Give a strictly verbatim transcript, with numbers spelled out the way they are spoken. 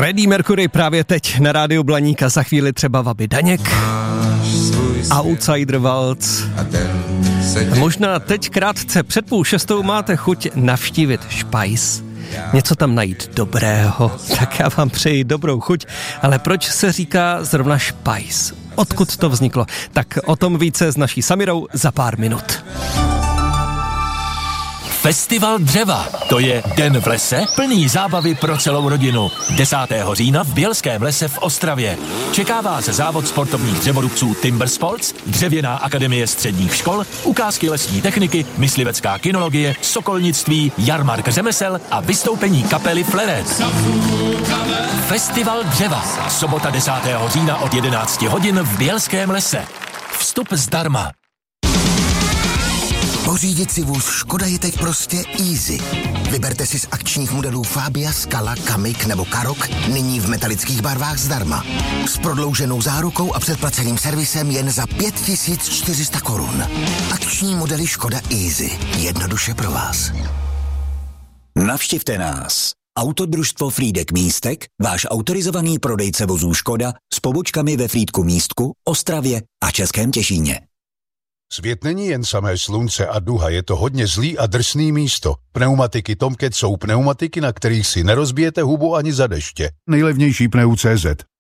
Freddie Mercury právě teď na rádiu Blaník a za chvíli třeba Vaby Daněk, Outsider Waltz. A možná teď krátce před půl šestou máte chuť navštívit Špajs. Něco tam najít dobrého, tak já vám přeji dobrou chuť, ale proč se říká zrovna Špajs? Odkud to vzniklo? Tak o tom více s naší Samirou za pár minut. Festival dřeva. To je den v lese plný zábavy pro celou rodinu. desátého října v Bělském lese v Ostravě. Čeká vás závod sportovních dřevorubců Timber Sports, dřevěná akademie středních škol, ukázky lesní techniky, myslivecká kinologie, sokolnictví, jarmark řemesel a vystoupení kapely Flerec. Festival dřeva. Sobota desátého října od jedenácti hodin v Bělském lese. Vstup zdarma. Pořídit si vůz Škoda je teď prostě easy. Vyberte si z akčních modelů Fabia, Scala, Kamik nebo Karok nyní v metalických barvách zdarma. S prodlouženou zárukou a předplaceným servisem jen za pět tisíc čtyři sta korun. Akční modely Škoda Easy. Jednoduše pro vás. Navštivte nás. Autodružstvo Frýdek Místek, váš autorizovaný prodejce vozů Škoda s pobočkami ve Frýdku Místku, Ostravě a Českém Těšíně. Svět není jen samé slunce a duha, je to hodně zlý a drsný místo. Pneumatiky Tomcat jsou pneumatiky, na kterých si nerozbijete hubu ani za deště. Nejlevnější pneu tečka cé zet.